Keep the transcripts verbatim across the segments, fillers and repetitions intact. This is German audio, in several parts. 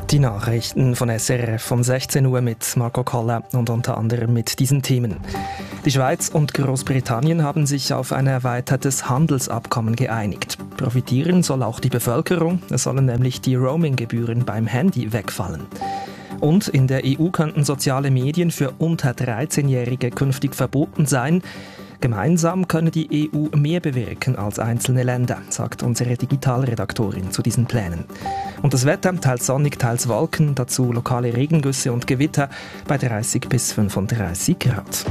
Die Nachrichten von S R F um sechzehn Uhr mit Marco Koller und unter anderem mit diesen Themen. Die Schweiz und Großbritannien haben sich auf ein erweitertes Handelsabkommen geeinigt. Profitieren soll auch die Bevölkerung, es sollen nämlich die Roaminggebühren beim Handy wegfallen. Und in der E U könnten soziale Medien für unter dreizehnjährige künftig verboten sein. Gemeinsam könne die E U mehr bewirken als einzelne Länder, sagt unsere Digitalredaktorin zu diesen Plänen. Und das Wetter, teils sonnig, teils Wolken, dazu lokale Regengüsse und Gewitter bei dreißig bis fünfunddreißig Grad.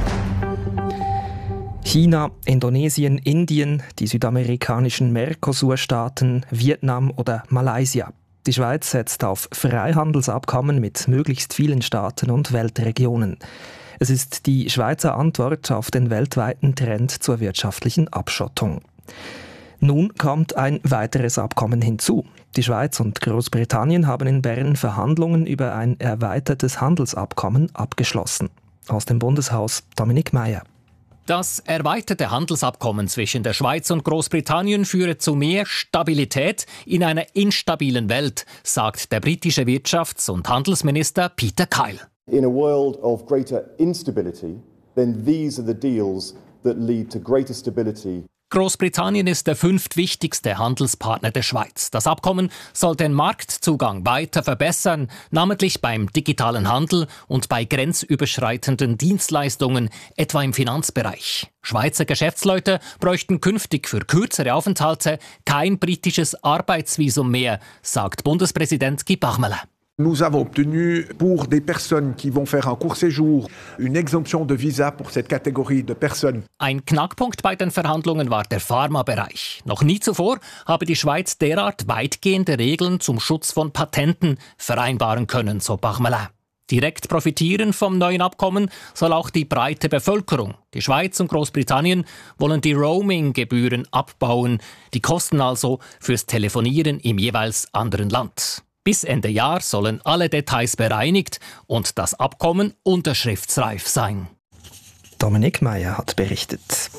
China, Indonesien, Indien, die südamerikanischen Mercosur-Staaten, Vietnam oder Malaysia. Die Schweiz setzt auf Freihandelsabkommen mit möglichst vielen Staaten und Weltregionen. Es ist die Schweizer Antwort auf den weltweiten Trend zur wirtschaftlichen Abschottung. Nun kommt ein weiteres Abkommen hinzu. Die Schweiz und Großbritannien haben in Bern Verhandlungen über ein erweitertes Handelsabkommen abgeschlossen. Aus dem Bundeshaus Dominik Meier. Das erweiterte Handelsabkommen zwischen der Schweiz und Großbritannien führe zu mehr Stabilität in einer instabilen Welt, sagt der britische Wirtschafts- und Handelsminister Peter Kyle. In a world of greater instability, then these are the deals that lead to greater stability. Großbritannien ist der fünftwichtigste Handelspartner der Schweiz. Das Abkommen soll den Marktzugang weiter verbessern, namentlich beim digitalen Handel und bei grenzüberschreitenden Dienstleistungen, etwa im Finanzbereich. Schweizer Geschäftsleute bräuchten künftig für kürzere Aufenthalte kein britisches Arbeitsvisum mehr, sagt Bundespräsident Guy Parmelin. Nous avons obtenu pour des personnes qui vont faire un court séjour une exemption de visa pour cette catégorie de personnes. Ein Knackpunkt bei den Verhandlungen war der Pharmabereich. Noch nie zuvor habe die Schweiz derart weitgehende Regeln zum Schutz von Patenten vereinbaren können, so Parmelin. Direkt profitieren vom neuen Abkommen soll auch die breite Bevölkerung. Die Schweiz und Großbritannien wollen die Roaming-Gebühren abbauen, die Kosten also fürs Telefonieren im jeweils anderen Land. Bis Ende Jahr sollen alle Details bereinigt und das Abkommen unterschriftsreif sein. Dominik Meier hat berichtet.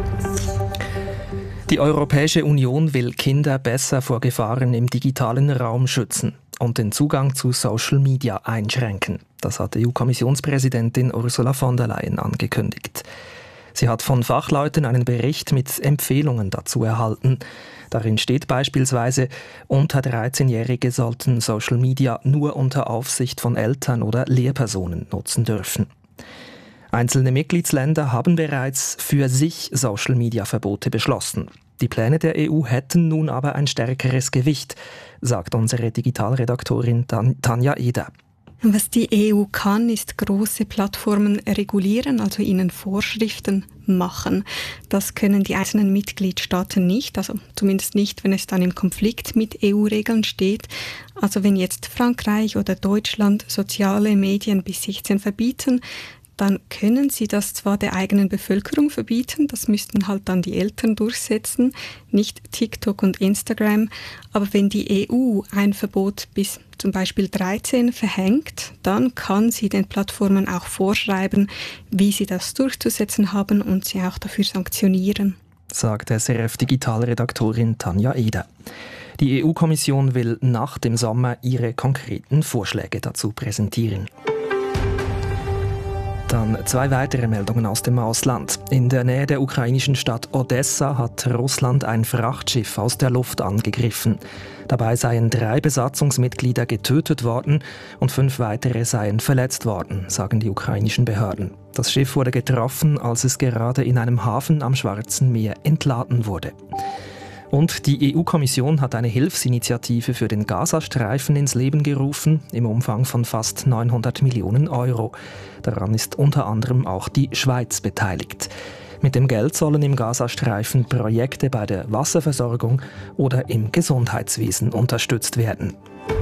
Die Europäische Union will Kinder besser vor Gefahren im digitalen Raum schützen und den Zugang zu Social Media einschränken. Das hat E U-Kommissionspräsidentin Ursula von der Leyen angekündigt. Sie hat von Fachleuten einen Bericht mit Empfehlungen dazu erhalten. Darin steht beispielsweise, unter dreizehnjährige sollten Social Media nur unter Aufsicht von Eltern oder Lehrpersonen nutzen dürfen. Einzelne Mitgliedsländer haben bereits für sich Social Media Verbote beschlossen. Die Pläne der E U hätten nun aber ein stärkeres Gewicht, sagt unsere Digitalredaktorin Tanja Eder. Was die E U kann, ist große Plattformen regulieren, also ihnen Vorschriften machen. Das können die einzelnen Mitgliedstaaten nicht, also zumindest nicht, wenn es dann im Konflikt mit E U-Regeln steht. Also wenn jetzt Frankreich oder Deutschland soziale Medien bis sechzehn verbieten, dann können sie das zwar der eigenen Bevölkerung verbieten, das müssten halt dann die Eltern durchsetzen, nicht TikTok und Instagram. Aber wenn die E U ein Verbot bis zum Beispiel dreizehn verhängt, dann kann sie den Plattformen auch vorschreiben, wie sie das durchzusetzen haben und sie auch dafür sanktionieren, sagt S R F-Digitalredaktorin Tanja Eder. Die E U-Kommission will nach dem Sommer ihre konkreten Vorschläge dazu präsentieren. Dann zwei weitere Meldungen aus dem Ausland. In der Nähe der ukrainischen Stadt Odessa hat Russland ein Frachtschiff aus der Luft angegriffen. Dabei seien drei Besatzungsmitglieder getötet worden und fünf weitere seien verletzt worden, sagen die ukrainischen Behörden. Das Schiff wurde getroffen, als es gerade in einem Hafen am Schwarzen Meer entladen wurde. Und die E U-Kommission hat eine Hilfsinitiative für den Gazastreifen ins Leben gerufen, im Umfang von fast neunhundert Millionen Euro. Daran ist unter anderem auch die Schweiz beteiligt. Mit dem Geld sollen im Gazastreifen Projekte bei der Wasserversorgung oder im Gesundheitswesen unterstützt werden.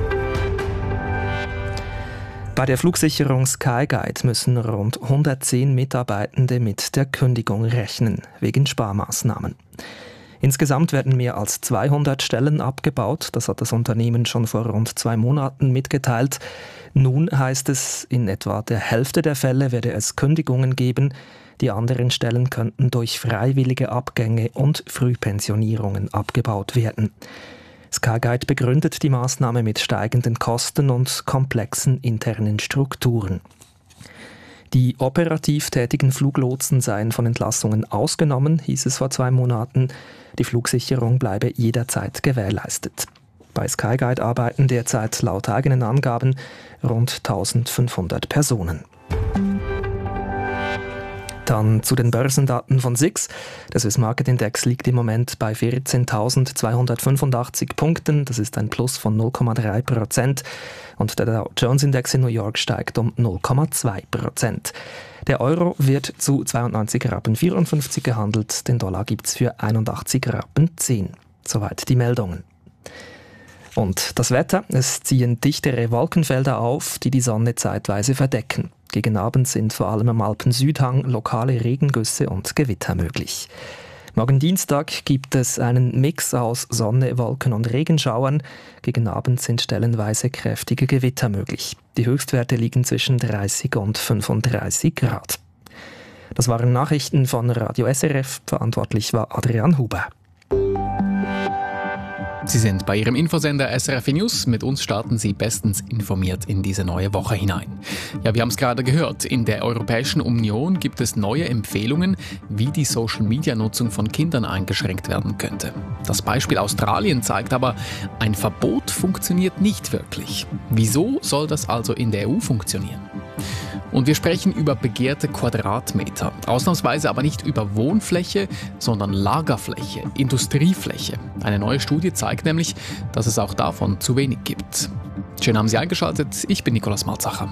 Bei der Flugsicherung Skyguide müssen rund hundertzehn Mitarbeitende mit der Kündigung rechnen, wegen Sparmaßnahmen. Insgesamt werden mehr als zweihundert Stellen abgebaut. Das hat das Unternehmen schon vor rund zwei Monaten mitgeteilt. Nun heißt es, in etwa der Hälfte der Fälle werde es Kündigungen geben. Die anderen Stellen könnten durch freiwillige Abgänge und Frühpensionierungen abgebaut werden. Skyguide begründet die Maßnahme mit steigenden Kosten und komplexen internen Strukturen. Die operativ tätigen Fluglotsen seien von Entlassungen ausgenommen, hieß es vor zwei Monaten. Die Flugsicherung bleibe jederzeit gewährleistet. Bei Skyguide arbeiten derzeit laut eigenen Angaben rund eintausendfünfhundert Personen. Dann zu den Börsendaten von S I X. Der Swiss Market Index liegt im Moment bei vierzehntausendzweihundertfünfundachtzig Punkten. Das ist ein Plus von null Komma drei Prozent. Und der Dow Jones Index in New York steigt um null Komma zwei Prozent. Der Euro wird zu zweiundneunzig Rappen vierundfünfzig gehandelt. Den Dollar gibt es für einundachtzig Rappen zehn. Soweit die Meldungen. Und das Wetter. Es ziehen dichtere Wolkenfelder auf, die die Sonne zeitweise verdecken. Gegen Abend sind vor allem am Alpen-Südhang lokale Regengüsse und Gewitter möglich. Morgen Dienstag gibt es einen Mix aus Sonne, Wolken und Regenschauern. Gegen Abend sind stellenweise kräftige Gewitter möglich. Die Höchstwerte liegen zwischen dreißig und fünfunddreißig Grad. Das waren Nachrichten von Radio S R F. Verantwortlich war Adrian Huber. Sie sind bei Ihrem Infosender S R F News. Mit uns starten Sie bestens informiert in diese neue Woche hinein. Ja, wir haben es gerade gehört. In der Europäischen Union gibt es neue Empfehlungen, wie die Social-Media-Nutzung von Kindern eingeschränkt werden könnte. Das Beispiel Australien zeigt aber, ein Verbot funktioniert nicht wirklich. Wieso soll das also in der E U funktionieren? Und wir sprechen über begehrte Quadratmeter. Ausnahmsweise aber nicht über Wohnfläche, sondern Lagerfläche, Industriefläche. Eine neue Studie zeigt nämlich, dass es auch davon zu wenig gibt. Schön haben Sie eingeschaltet. Ich bin Nikolaus Malzacher.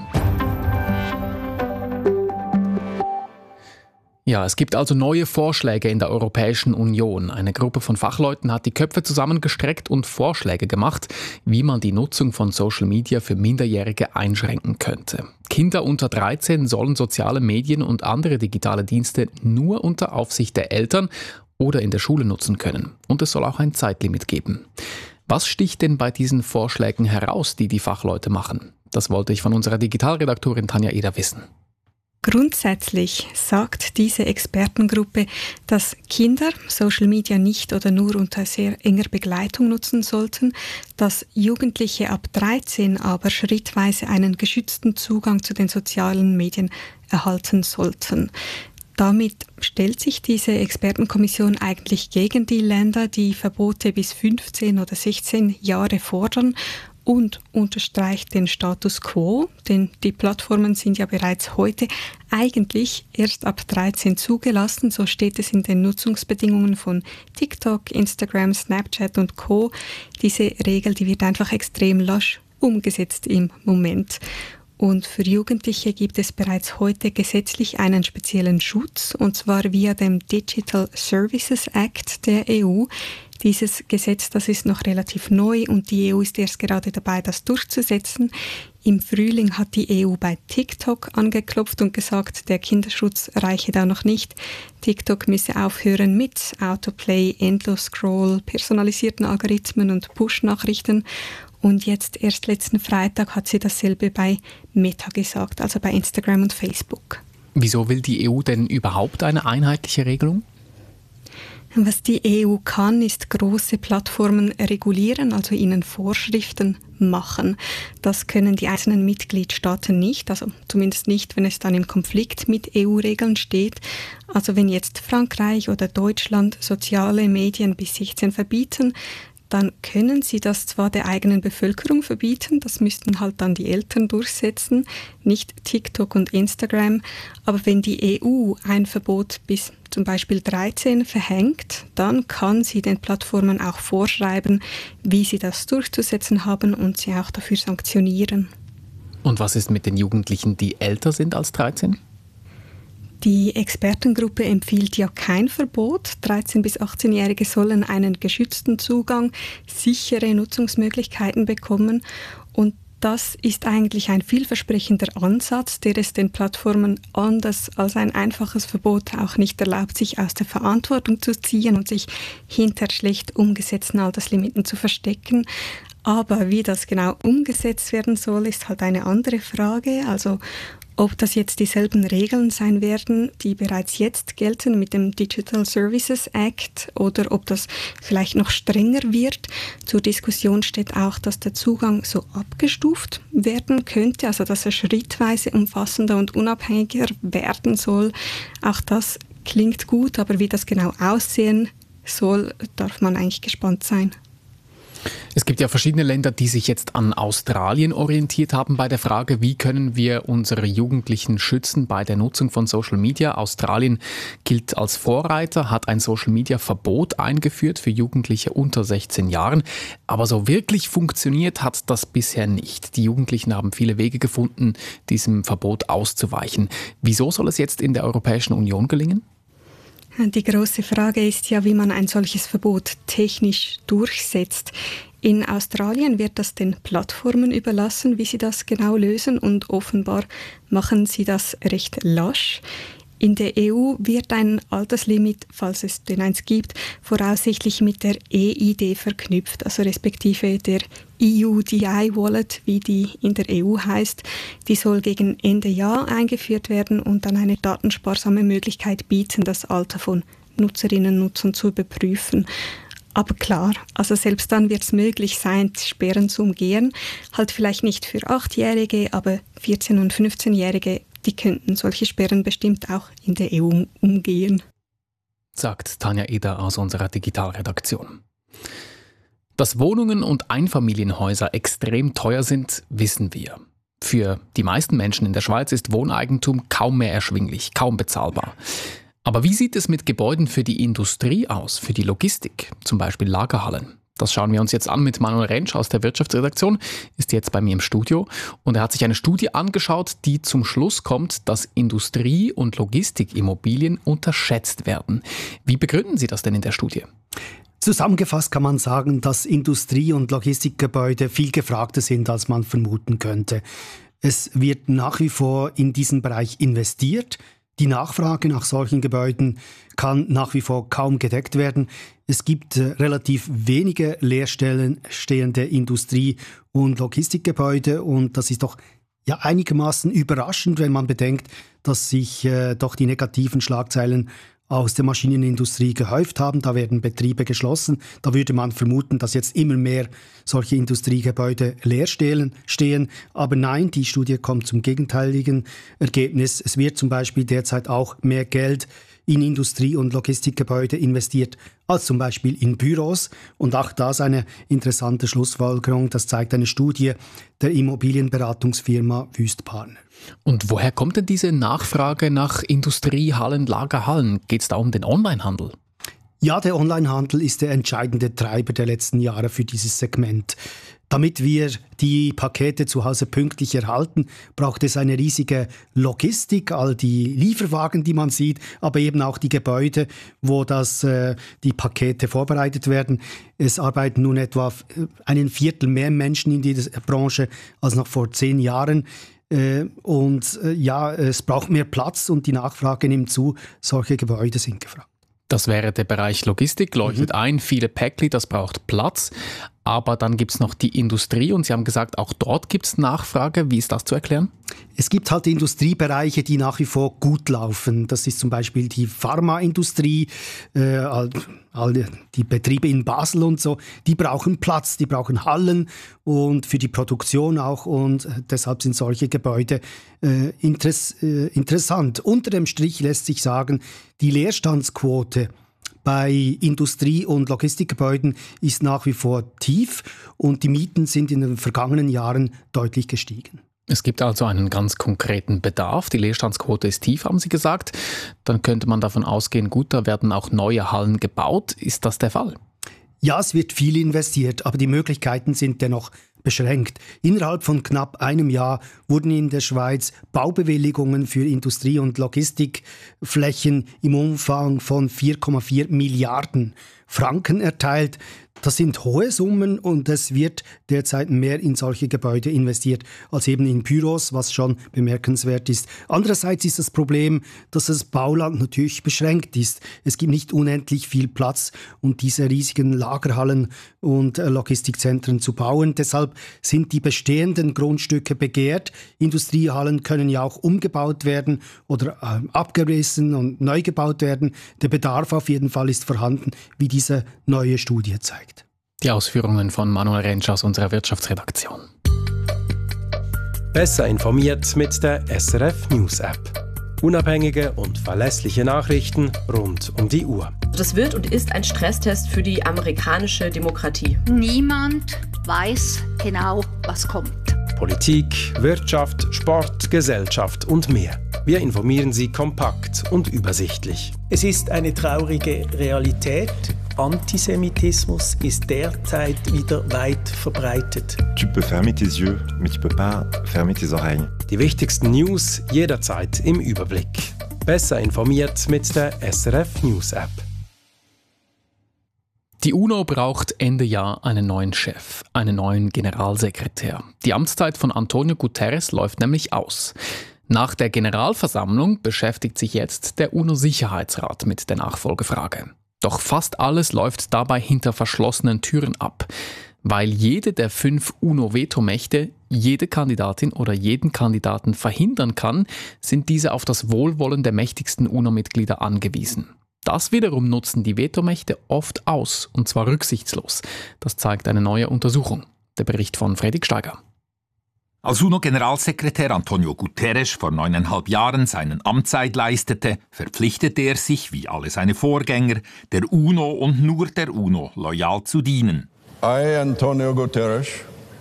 Ja, es gibt also neue Vorschläge in der Europäischen Union. Eine Gruppe von Fachleuten hat die Köpfe zusammengestreckt und Vorschläge gemacht, wie man die Nutzung von Social Media für Minderjährige einschränken könnte. Kinder unter dreizehn sollen soziale Medien und andere digitale Dienste nur unter Aufsicht der Eltern oder in der Schule nutzen können. Und es soll auch ein Zeitlimit geben. Was sticht denn bei diesen Vorschlägen heraus, die die Fachleute machen? Das wollte ich von unserer Digitalredaktorin Tanja Eder wissen. Grundsätzlich sagt diese Expertengruppe, dass Kinder Social Media nicht oder nur unter sehr enger Begleitung nutzen sollten, dass Jugendliche ab dreizehn aber schrittweise einen geschützten Zugang zu den sozialen Medien erhalten sollten. Damit stellt sich diese Expertenkommission eigentlich gegen die Länder, die Verbote bis fünfzehn oder sechzehn Jahre fordern, und unterstreicht den Status quo, denn die Plattformen sind ja bereits heute eigentlich erst ab dreizehn zugelassen. So steht es in den Nutzungsbedingungen von TikTok, Instagram, Snapchat und Co. Diese Regel, die wird einfach extrem lasch umgesetzt im Moment. Und für Jugendliche gibt es bereits heute gesetzlich einen speziellen Schutz, und zwar via dem Digital Services Act der E U. Dieses Gesetz, das ist noch relativ neu und die E U ist erst gerade dabei, das durchzusetzen. Im Frühling hat die E U bei TikTok angeklopft und gesagt, der Kinderschutz reiche da noch nicht. TikTok müsse aufhören mit Autoplay, Endlos-Scroll, personalisierten Algorithmen und Push-Nachrichten. Und jetzt erst letzten Freitag hat sie dasselbe bei Meta gesagt, also bei Instagram und Facebook. Wieso will die E U denn überhaupt eine einheitliche Regelung? Was die E U kann, ist große Plattformen regulieren, also ihnen Vorschriften machen. Das können die einzelnen Mitgliedstaaten nicht, also zumindest nicht, wenn es dann im Konflikt mit E U-Regeln steht. Also wenn jetzt Frankreich oder Deutschland soziale Medien bis sechzehn verbieten, dann können sie das zwar der eigenen Bevölkerung verbieten, das müssten halt dann die Eltern durchsetzen, nicht TikTok und Instagram. Aber wenn die E U ein Verbot bis zum Beispiel dreizehn verhängt, dann kann sie den Plattformen auch vorschreiben, wie sie das durchzusetzen haben und sie auch dafür sanktionieren. Und was ist mit den Jugendlichen, die älter sind als dreizehn? Die Expertengruppe empfiehlt ja kein Verbot. dreizehn- bis achtzehnjährige sollen einen geschützten Zugang, sichere Nutzungsmöglichkeiten bekommen. Und das ist eigentlich ein vielversprechender Ansatz, der es den Plattformen anders als ein einfaches Verbot auch nicht erlaubt, sich aus der Verantwortung zu ziehen und sich hinter schlecht umgesetzten Alterslimiten zu verstecken. Aber wie das genau umgesetzt werden soll, ist halt eine andere Frage. Also Ob das jetzt dieselben Regeln sein werden, die bereits jetzt gelten mit dem Digital Services Act, oder ob das vielleicht noch strenger wird. Zur Diskussion steht auch, dass der Zugang so abgestuft werden könnte, also dass er schrittweise umfassender und unabhängiger werden soll. Auch das klingt gut, aber wie das genau aussehen soll, darf man eigentlich gespannt sein. Es gibt ja verschiedene Länder, die sich jetzt an Australien orientiert haben bei der Frage, wie können wir unsere Jugendlichen schützen bei der Nutzung von Social Media. Australien gilt als Vorreiter, hat ein Social Media Verbot eingeführt für Jugendliche unter sechzehn Jahren. Aber so wirklich funktioniert hat das bisher nicht. Die Jugendlichen haben viele Wege gefunden, diesem Verbot auszuweichen. Wieso soll es jetzt in der Europäischen Union gelingen? Die große Frage ist ja, wie man ein solches Verbot technisch durchsetzt. In Australien wird das den Plattformen überlassen, wie sie das genau lösen, und offenbar machen sie das recht lasch. In der E U wird ein Alterslimit, falls es denn eins gibt, voraussichtlich mit der E I D verknüpft, also respektive der E U D I-Wallet, wie die in der E U heißt. Die soll gegen Ende Jahr eingeführt werden und dann eine datensparsame Möglichkeit bieten, das Alter von Nutzerinnen und Nutzern zu überprüfen. Aber klar, also selbst dann wird es möglich sein, Sperren zu umgehen. Halt vielleicht nicht für Achtjährige, aber vierzehn- und fünfzehnjährige, die könnten solche Sperren bestimmt auch in der E U umgehen. Sagt Tanja Eder aus unserer Digitalredaktion. Dass Wohnungen und Einfamilienhäuser extrem teuer sind, wissen wir. Für die meisten Menschen in der Schweiz ist Wohneigentum kaum mehr erschwinglich, kaum bezahlbar. Aber wie sieht es mit Gebäuden für die Industrie aus, für die Logistik, zum Beispiel Lagerhallen? Das schauen wir uns jetzt an mit Manuel Rentsch aus der Wirtschaftsredaktion, ist jetzt bei mir im Studio. Und er hat sich eine Studie angeschaut, die zum Schluss kommt, dass Industrie- und Logistikimmobilien unterschätzt werden. Wie begründen Sie das denn in der Studie? Zusammengefasst kann man sagen, dass Industrie- und Logistikgebäude viel gefragter sind, als man vermuten könnte. Es wird nach wie vor in diesen Bereich investiert. Die Nachfrage nach solchen Gebäuden kann nach wie vor kaum gedeckt werden. Es gibt äh, relativ wenige Leerstellen stehende Industrie- und Logistikgebäude, und das ist doch ja einigermaßen überraschend, wenn man bedenkt, dass sich äh, doch die negativen Schlagzeilen aus der Maschinenindustrie gehäuft haben. Da werden Betriebe geschlossen. Da würde man vermuten, dass jetzt immer mehr solche Industriegebäude leer stehen. Aber nein, die Studie kommt zum gegenteiligen Ergebnis. Es wird zum Beispiel derzeit auch mehr Geld in Industrie- und Logistikgebäude investiert als zum Beispiel in Büros. Und auch das eine interessante Schlussfolgerung. Das zeigt eine Studie der Immobilienberatungsfirma Wüst Partner. Und woher kommt denn diese Nachfrage nach Industriehallen, Lagerhallen? Geht es da um den Onlinehandel? Ja, der Onlinehandel ist der entscheidende Treiber der letzten Jahre für dieses Segment. Damit wir die Pakete zu Hause pünktlich erhalten, braucht es eine riesige Logistik, all die Lieferwagen, die man sieht, aber eben auch die Gebäude, wo das, äh, die Pakete vorbereitet werden. Es arbeiten nun etwa ein Viertel mehr Menschen in dieser Branche als noch vor zehn Jahren. Äh, und äh, ja, es braucht mehr Platz und die Nachfrage nimmt zu. Solche Gebäude sind gefragt. Das wäre der Bereich Logistik, leuchtet mhm. ein, viele Päckli, das braucht Platz. Aber dann gibt es noch die Industrie und Sie haben gesagt, auch dort gibt es Nachfrage. Wie ist das zu erklären? Es gibt halt Industriebereiche, die nach wie vor gut laufen. Das ist zum Beispiel die Pharmaindustrie, äh, all, all die Betriebe in Basel und so. Die brauchen Platz, die brauchen Hallen und für die Produktion auch. Und deshalb sind solche Gebäude äh, interess, äh, interessant. Unter dem Strich lässt sich sagen, die Leerstandsquote bei Industrie- und Logistikgebäuden ist nach wie vor tief und die Mieten sind in den vergangenen Jahren deutlich gestiegen. Es gibt also einen ganz konkreten Bedarf. Die Leerstandsquote ist tief, haben Sie gesagt. Dann könnte man davon ausgehen, gut, da werden auch neue Hallen gebaut. Ist das der Fall? Ja, es wird viel investiert, aber die Möglichkeiten sind dennoch beschränkt. Innerhalb von knapp einem Jahr wurden in der Schweiz Baubewilligungen für Industrie- und Logistikflächen im Umfang von vier Komma vier Milliarden Franken erteilt. Das sind hohe Summen und es wird derzeit mehr in solche Gebäude investiert als eben in Büros, was schon bemerkenswert ist. Andererseits ist das Problem, dass das Bauland natürlich beschränkt ist. Es gibt nicht unendlich viel Platz, um diese riesigen Lagerhallen und Logistikzentren zu bauen. Deshalb deshalb sind die bestehenden Grundstücke begehrt. Industriehallen können ja auch umgebaut werden oder äh, abgerissen und neu gebaut werden. Der Bedarf auf jeden Fall ist vorhanden, wie diese neue Studie zeigt. Die Ausführungen von Manuel Rentsch aus unserer Wirtschaftsredaktion. Besser informiert mit der S R F News App. Unabhängige und verlässliche Nachrichten rund um die Uhr. Das wird und ist ein Stresstest für die amerikanische Demokratie. Niemand weiß genau, was kommt. Politik, Wirtschaft, Sport, Gesellschaft und mehr. Wir informieren Sie kompakt und übersichtlich. Es ist eine traurige Realität. Antisemitismus ist derzeit wieder weit verbreitet. Tu peux fermer tes yeux, mais tu peux pas fermer tes oreilles. Die wichtigsten News jederzeit im Überblick. Besser informiert mit der S R F News App. Die UNO braucht Ende Jahr einen neuen Chef, einen neuen Generalsekretär. Die Amtszeit von Antonio Guterres läuft nämlich aus. Nach der Generalversammlung beschäftigt sich jetzt der UNO-Sicherheitsrat mit der Nachfolgefrage. Doch fast alles läuft dabei hinter verschlossenen Türen ab, weil jede der fünf UNO-Vetomächte jede Kandidatin oder jeden Kandidaten verhindern kann, sind diese auf das Wohlwollen der mächtigsten UNO-Mitglieder angewiesen. Das wiederum nutzen die Vetomächte oft aus, und zwar rücksichtslos. Das zeigt eine neue Untersuchung. Der Bericht von Fredrik Steiger. Als UNO-Generalsekretär Antonio Guterres vor neuneinhalb Jahren seinen Amtseid leistete, verpflichtete er sich, wie alle seine Vorgänger, der UNO und nur der UNO loyal zu dienen. I, Antonio Guterres,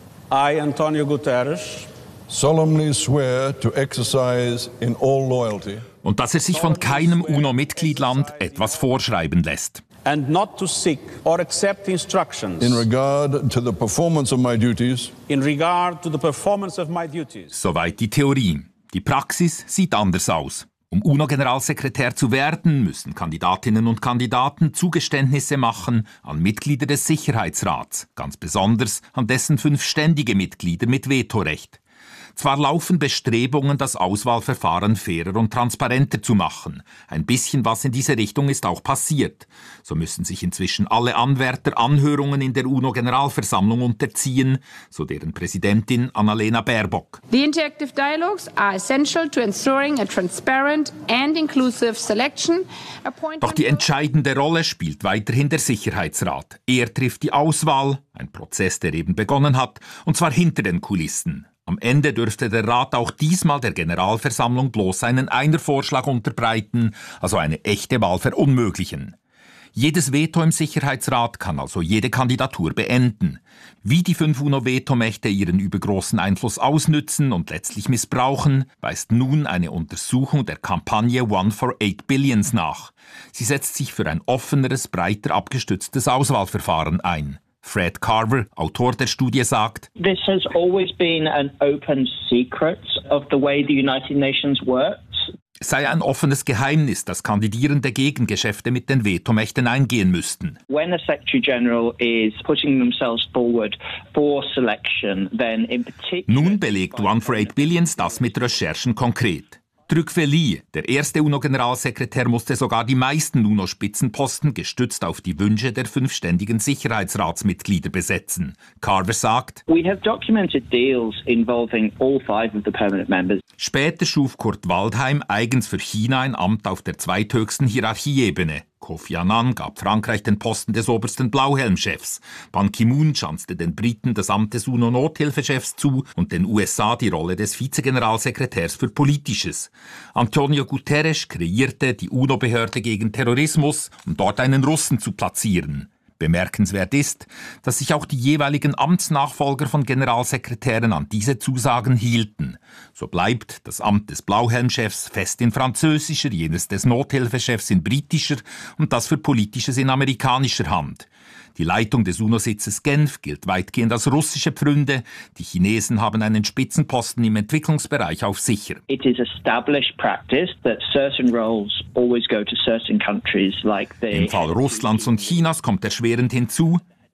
I, Antonio Guterres, solemnly swear to exercise in all loyalty. Und dass er sich von keinem UNO-Mitgliedland etwas vorschreiben lässt. And not to seek or accept instructions. In regard to the performance of my duties. In regard to the performance of my duties. Soweit die Theorie. Die Praxis sieht anders aus. Um UNO-Generalsekretär zu werden, müssen Kandidatinnen und Kandidaten Zugeständnisse machen an Mitglieder des Sicherheitsrats, ganz besonders an dessen fünf ständige Mitglieder mit Vetorecht. Zwar laufen Bestrebungen, das Auswahlverfahren fairer und transparenter zu machen. Ein bisschen was in diese Richtung ist auch passiert. So müssen sich inzwischen alle Anwärter Anhörungen in der UNO-Generalversammlung unterziehen, so deren Präsidentin Annalena Baerbock. The interactive dialogues are essential to ensuring a transparent and inclusive selection. Doch die entscheidende Rolle spielt weiterhin der Sicherheitsrat. Er trifft die Auswahl, ein Prozess, der eben begonnen hat, und zwar hinter den Kulissen. Am Ende dürfte der Rat auch diesmal der Generalversammlung bloß einen Einervorschlag unterbreiten, also eine echte Wahl verunmöglichen. Jedes Veto im Sicherheitsrat kann also jede Kandidatur beenden. Wie die fünf UNO-Vetomächte ihren übergroßen Einfluss ausnützen und letztlich missbrauchen, weist nun eine Untersuchung der Kampagne One for Eight Billions nach. Sie setzt sich für ein offeneres, breiter abgestütztes Auswahlverfahren ein. Fred Carver, Autor der Studie, sagt: This has always been an open secret of the way the United Nations works. Sei ein offenes Geheimnis, dass Kandidierende Gegengeschäfte mit den Vetomächten eingehen müssten. When a Secretary General is putting themselves forward for selection, then in particular... Nun belegt One for Eight Billions das mit Recherchen konkret. Trygve, der erste UNO-Generalsekretär, musste sogar die meisten UNO-Spitzenposten gestützt auf die Wünsche der fünf ständigen Sicherheitsratsmitglieder besetzen. Carver sagt: We have documented deals involving all five of the permanent members. Später schuf Kurt Waldheim eigens für China ein Amt auf der zweithöchsten Hierarchieebene. Kofi Annan gab Frankreich den Posten des obersten Blauhelmchefs. Ban Ki-moon schanzte den Briten das Amt des UNO-Nothilfechefs zu und den U S A die Rolle des Vizegeneralsekretärs für Politisches. Antonio Guterres kreierte die UNO-Behörde gegen Terrorismus, um dort einen Russen zu platzieren. Bemerkenswert ist, dass sich auch die jeweiligen Amtsnachfolger von Generalsekretären an diese Zusagen hielten. So bleibt das Amt des Blauhelmchefs fest in französischer, jenes des Nothilfechefs in britischer und das für Politisches in amerikanischer Hand. Die Leitung des UNO-Sitzes Genf gilt weitgehend als russische Pfründe. Die Chinesen haben einen Spitzenposten im Entwicklungsbereich auf sicher. It is established practice that certain roles always go to certain countries like the... Im Fall Russlands und Chinas kommt erschwerend hinzu: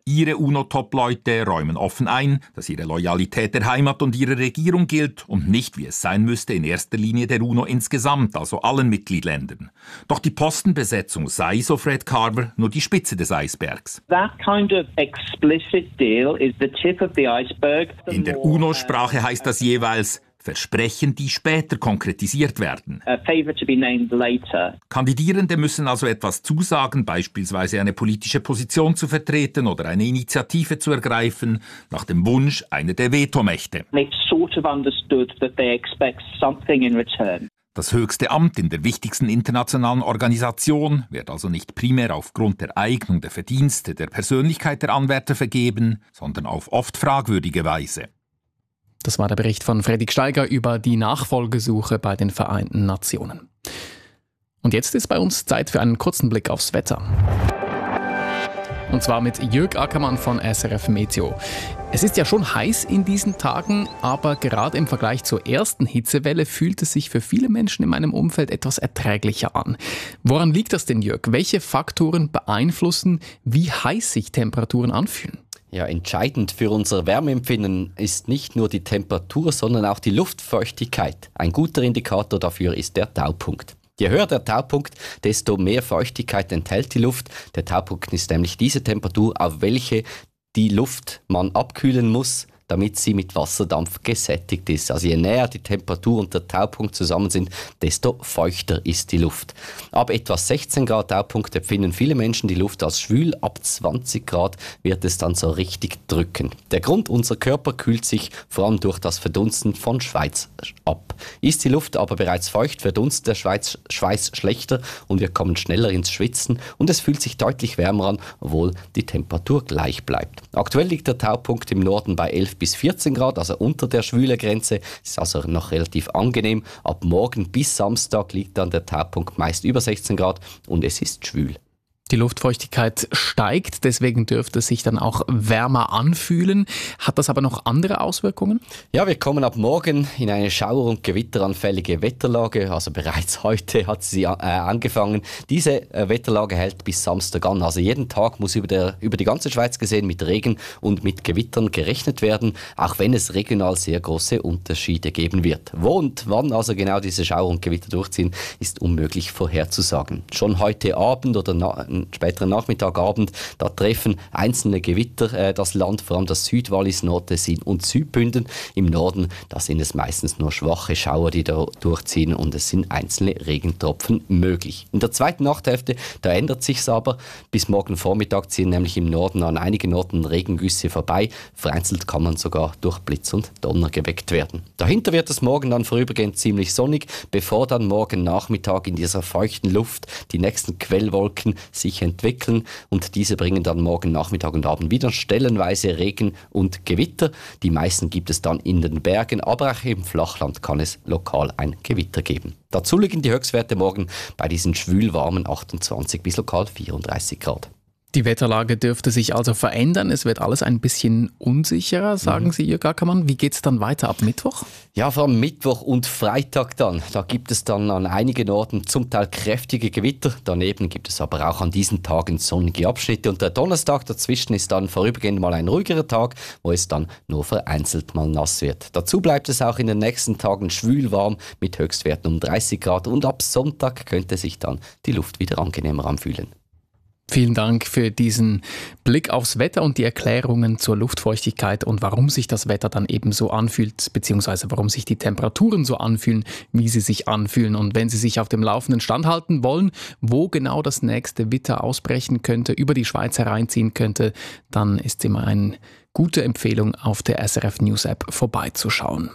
Ihre UNO-Top-Leute räumen offen ein, dass ihre Loyalität der Heimat und ihrer Regierung gilt und nicht, wie es sein müsste, in erster Linie der UNO insgesamt, also allen Mitgliedsländern. Doch die Postenbesetzung sei, so Fred Carver, nur die Spitze des Eisbergs. That kind of explicit deal is the tip of the iceberg. In der UNO-Sprache heißt das jeweils Versprechen, die später konkretisiert werden. A favor to be named later. Kandidierende müssen also etwas zusagen, beispielsweise eine politische Position zu vertreten oder eine Initiative zu ergreifen, nach dem Wunsch einer der Vetomächte. They've sort of understood that they expect something in return. Das höchste Amt in der wichtigsten internationalen Organisation wird also nicht primär aufgrund der Eignung, der Verdienste, der Persönlichkeit der Anwärter vergeben, sondern auf oft fragwürdige Weise. Das war der Bericht von Fredrik Steiger über die Nachfolgesuche bei den Vereinten Nationen. Und jetzt ist bei uns Zeit für einen kurzen Blick aufs Wetter. Und zwar mit Jörg Ackermann von S R F Meteo. Es ist ja schon heiß in diesen Tagen, aber gerade im Vergleich zur ersten Hitzewelle fühlt es sich für viele Menschen in meinem Umfeld etwas erträglicher an. Woran liegt das denn, Jörg? Welche Faktoren beeinflussen, wie heiß sich Temperaturen anfühlen? Ja, entscheidend für unser Wärmeempfinden ist nicht nur die Temperatur, sondern auch die Luftfeuchtigkeit. Ein guter Indikator dafür ist der Taupunkt. Je höher der Taupunkt, desto mehr Feuchtigkeit enthält die Luft. Der Taupunkt ist nämlich diese Temperatur, auf welche die Luft man abkühlen muss, damit sie mit Wasserdampf gesättigt ist. Also je näher die Temperatur und der Taupunkt zusammen sind, desto feuchter ist die Luft. Ab etwa sechzehn Grad Taupunkt empfinden viele Menschen die Luft als schwül. Ab zwanzig Grad wird es dann so richtig drücken. Der Grund, unser Körper kühlt sich vor allem durch das Verdunsten von Schweiß ab. Ist die Luft aber bereits feucht, verdunstet der Schweiß, Schweiß schlechter und wir kommen schneller ins Schwitzen und es fühlt sich deutlich wärmer an, obwohl die Temperatur gleich bleibt. Aktuell liegt der Taupunkt im Norden bei elf bis vierzehn Grad, also unter der Schwülegrenze. Ist also noch relativ angenehm. Ab morgen bis Samstag liegt dann der Taupunkt meist über sechzehn Grad und es ist schwül. Die Luftfeuchtigkeit steigt, deswegen dürfte es sich dann auch wärmer anfühlen. Hat das aber noch andere Auswirkungen? Ja, wir kommen ab morgen in eine schauer- und gewitteranfällige Wetterlage. Also bereits heute hat sie äh, angefangen. Diese äh, Wetterlage hält bis Samstag an. Also jeden Tag muss über, der, über die ganze Schweiz gesehen mit Regen und mit Gewittern gerechnet werden, auch wenn es regional sehr große Unterschiede geben wird. Wo und wann also genau diese Schauer und Gewitter durchziehen, ist unmöglich vorherzusagen. Schon heute Abend oder na- späteren Nachmittagabend, da treffen einzelne Gewitter äh, das Land, vor allem das Südwallis, Nordtessin und Südbünden. Im Norden, da sind es meistens nur schwache Schauer, die da durchziehen und es sind einzelne Regentropfen möglich. In der zweiten Nachthälfte, da ändert sich's aber. Bis morgen Vormittag ziehen nämlich im Norden an einigen Orten Regengüsse vorbei. Vereinzelt kann man sogar durch Blitz und Donner geweckt werden. Dahinter wird es morgen dann vorübergehend ziemlich sonnig, bevor dann morgen Nachmittag in dieser feuchten Luft die nächsten Quellwolken sich entwickeln und diese bringen dann morgen Nachmittag und Abend wieder stellenweise Regen und Gewitter. Die meisten gibt es dann in den Bergen, aber auch im Flachland kann es lokal ein Gewitter geben. Dazu liegen die Höchstwerte morgen bei diesen schwül-warmen achtundzwanzig bis lokal vierunddreißig Grad. Die Wetterlage dürfte sich also verändern. Es wird alles ein bisschen unsicherer, sagen mhm. Sie, Jörg Ackermann. Wie geht es dann weiter ab Mittwoch? Ja, vor allem Mittwoch und Freitag dann. Da gibt es dann an einigen Orten zum Teil kräftige Gewitter. Daneben gibt es aber auch an diesen Tagen sonnige Abschnitte. Und der Donnerstag dazwischen ist dann vorübergehend mal ein ruhigerer Tag, wo es dann nur vereinzelt mal nass wird. Dazu bleibt es auch in den nächsten Tagen schwül warm mit Höchstwerten um dreißig Grad. Und ab Sonntag könnte sich dann die Luft wieder angenehmer anfühlen. Vielen Dank für diesen Blick aufs Wetter und die Erklärungen zur Luftfeuchtigkeit und warum sich das Wetter dann eben so anfühlt, beziehungsweise warum sich die Temperaturen so anfühlen, wie sie sich anfühlen. Und wenn Sie sich auf dem laufenden Stand halten wollen, wo genau das nächste Witter ausbrechen könnte, über die Schweiz hereinziehen könnte, dann ist immer eine gute Empfehlung, auf der S R F News App vorbeizuschauen.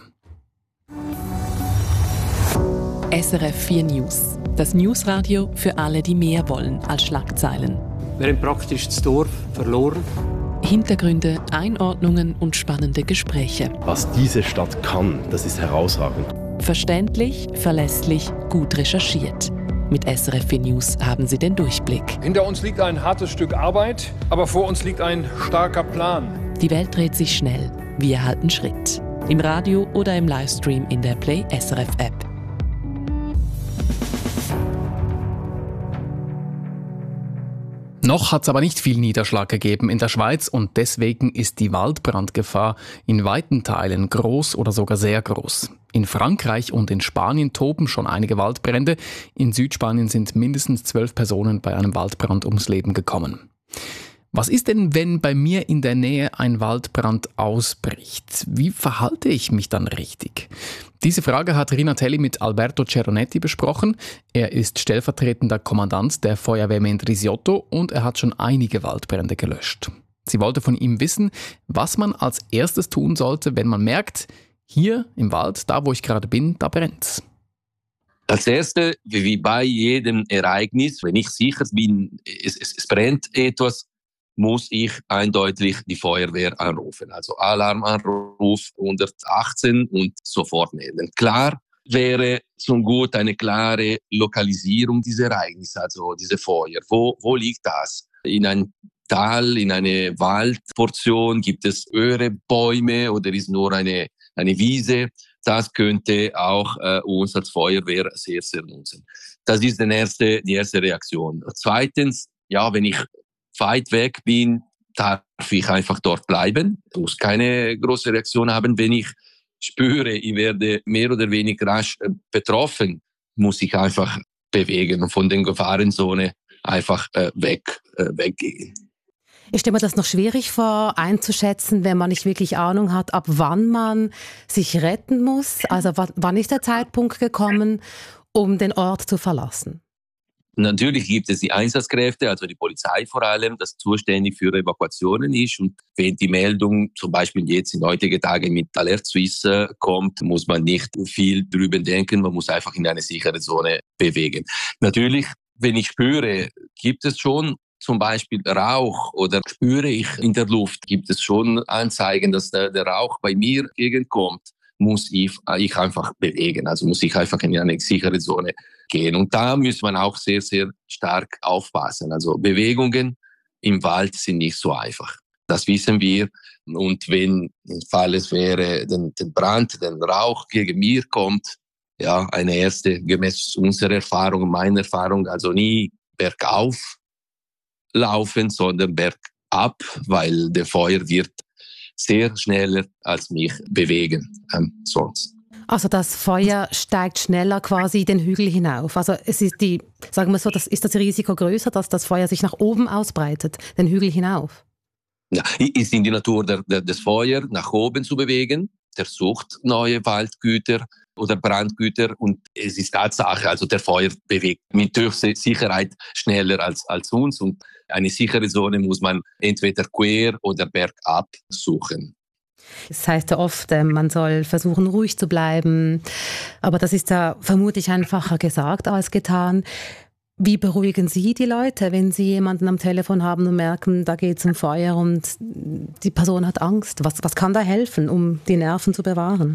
S R F vier News. Das Newsradio für alle, die mehr wollen als Schlagzeilen. Wir haben praktisch das Dorf verloren. Hintergründe, Einordnungen und spannende Gespräche. Was diese Stadt kann, das ist herausragend. Verständlich, verlässlich, gut recherchiert. Mit S R F vier News haben Sie den Durchblick. Hinter uns liegt ein hartes Stück Arbeit, aber vor uns liegt ein starker Plan. Die Welt dreht sich schnell. Wir halten Schritt. Im Radio oder im Livestream in der Play S R F App. Noch hat es aber nicht viel Niederschlag gegeben in der Schweiz und deswegen ist die Waldbrandgefahr in weiten Teilen groß oder sogar sehr groß. In Frankreich und in Spanien toben schon einige Waldbrände. In Südspanien sind mindestens zwölf Personen bei einem Waldbrand ums Leben gekommen. Was ist denn, wenn bei mir in der Nähe ein Waldbrand ausbricht? Wie verhalte ich mich dann richtig? Diese Frage hat Rina Telli mit Alberto Ceronetti besprochen. Er ist stellvertretender Kommandant der Feuerwehr Mendrisiotto und er hat schon einige Waldbrände gelöscht. Sie wollte von ihm wissen, was man als erstes tun sollte, wenn man merkt, hier im Wald, da wo ich gerade bin, da brennt's. Als Erste, wie bei jedem Ereignis, wenn ich sicher bin, es, es, es brennt etwas, muss ich eindeutig die Feuerwehr anrufen. Also Alarmanruf hundertachtzehn und sofort melden. Klar wäre zum Gut eine klare Lokalisierung dieser Ereignisse, also diese Feuer. Wo, wo liegt das? In einem Tal, in einer Waldportion, gibt es höhere Bäume oder ist nur eine, eine Wiese? Das könnte auch äh, uns als Feuerwehr sehr, sehr nutzen. Das ist die erste, die erste Reaktion. Zweitens, ja, wenn ich weit weg bin, darf ich einfach dort bleiben. Ich muss keine große Reaktion haben. Wenn ich spüre, ich werde mehr oder weniger rasch betroffen, muss ich einfach bewegen und von der Gefahrenzone einfach äh, weg, äh, weggehen. Ich stelle mir das noch schwierig vor, einzuschätzen, wenn man nicht wirklich Ahnung hat, ab wann man sich retten muss. Also wann ist der Zeitpunkt gekommen, um den Ort zu verlassen? Natürlich gibt es die Einsatzkräfte, also die Polizei vor allem, das zuständig für Evakuationen ist. Und wenn die Meldung zum Beispiel jetzt in heutigen Tagen mit Alert Suisse kommt, muss man nicht viel drüber denken, man muss einfach in eine sichere Zone bewegen. Natürlich, wenn ich spüre, gibt es schon zum Beispiel Rauch oder spüre ich in der Luft, gibt es schon Anzeigen, dass der, der Rauch bei mir entgegenkommt, muss ich, ich einfach bewegen. Also muss ich einfach in eine sichere Zone gehen. Und da muss man auch sehr, sehr stark aufpassen. Also Bewegungen im Wald sind nicht so einfach. Das wissen wir. Und wenn im Fall es wäre, den, den Brand, den Rauch gegen mir kommt, ja, eine erste, gemäß unserer Erfahrung, meiner Erfahrung, also nie bergauf laufen, sondern bergab, weil der Feuer wird sehr schneller als mich bewegen ähm, sonst. Also das Feuer steigt schneller quasi den Hügel hinauf. Also es ist die, sagen wir so, das ist das Risiko größer, dass das Feuer sich nach oben ausbreitet, den Hügel hinauf. Ja, ist in die Natur der, der, des Feuer nach oben zu bewegen. Der sucht neue Waldgüter oder Brandgüter und es ist Tatsache, also der Feuer bewegt mit höchster Sicherheit schneller als, als uns und eine sichere Zone muss man entweder quer oder bergab suchen. Das heißt ja oft, man soll versuchen, ruhig zu bleiben, aber das ist ja vermutlich einfacher gesagt als getan. Wie beruhigen Sie die Leute, wenn Sie jemanden am Telefon haben und merken, da geht es um Feuer und die Person hat Angst? Was, was kann da helfen, um die Nerven zu bewahren?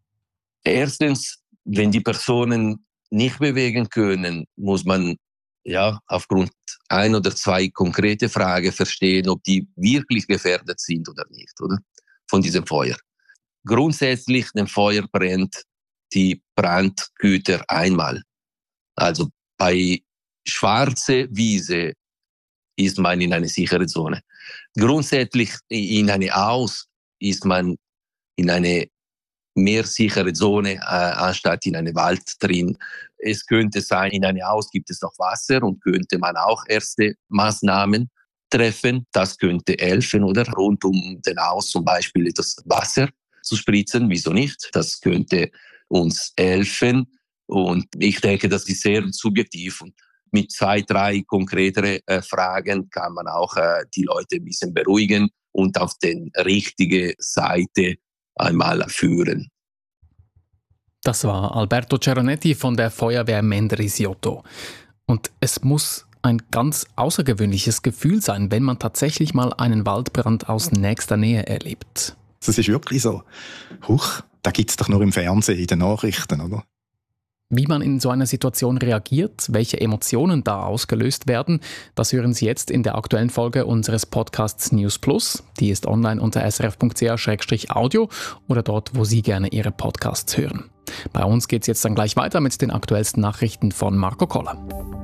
Erstens, wenn die Personen nicht bewegen können, muss man ja aufgrund ein oder zwei konkrete Fragen verstehen, ob die wirklich gefährdet sind oder nicht, oder? Von diesem Feuer. Grundsätzlich, dem Feuer brennt die Brandgüter einmal. Also bei schwarze Wiese ist man in eine sichere Zone. Grundsätzlich in eine Aus ist man in eine mehr sichere Zone äh, anstatt in eine Wald drin. Es könnte sein, in eine Aus gibt es noch Wasser und könnte man auch erste Maßnahmen treffen. Das könnte helfen, oder? Rund um den Aus zum Beispiel das Wasser zu spritzen. Wieso nicht? Das könnte uns helfen. Und ich denke, das ist sehr subjektiv. Und mit zwei, drei konkretere äh, Fragen kann man auch äh, die Leute ein bisschen beruhigen und auf die richtige Seite einmal führen. Das war Alberto Ceronetti von der Feuerwehr Mendrisiotto. Und es muss ein ganz außergewöhnliches Gefühl sein, wenn man tatsächlich mal einen Waldbrand aus nächster Nähe erlebt. Das ist wirklich so. Huch, da gibt es doch nur im Fernsehen, in den Nachrichten, oder? Wie man in so einer Situation reagiert, welche Emotionen da ausgelöst werden, das hören Sie jetzt in der aktuellen Folge unseres Podcasts News Plus. Die ist online unter s r f punkt c h slash audio oder dort, wo Sie gerne Ihre Podcasts hören. Bei uns geht es jetzt dann gleich weiter mit den aktuellsten Nachrichten von Marco Koller.